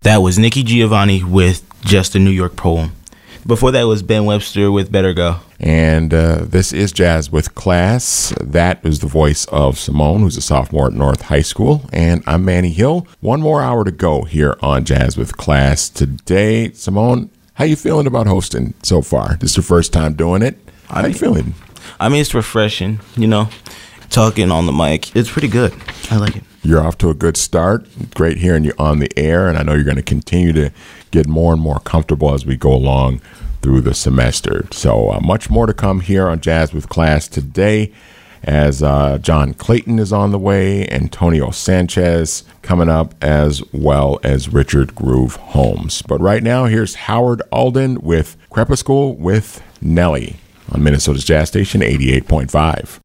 That was Nikki Giovanni with Just a New York Poem. Before that was Ben Webster with Better Go. And this is Jazz with Class. That is the voice of Simone, who's a sophomore at North High School. And I'm Manny Hill. One more hour to go here on Jazz with Class today. Simone, how you feeling about hosting so far? This is your first time doing it. How you feeling? I mean, it's refreshing, talking on the mic. It's pretty good. I like it. You're off to a good start. Great hearing you on the air, and I know you're going to continue to get more and more comfortable as we go along through the semester. So much more to come here on Jazz with Class today, as John Clayton is on the way, Antonio Sanchez coming up, as well as Richard Groove Holmes. But right now, here's Howard Alden with Crepuscule with Nelly on Minnesota's Jazz Station 88.5.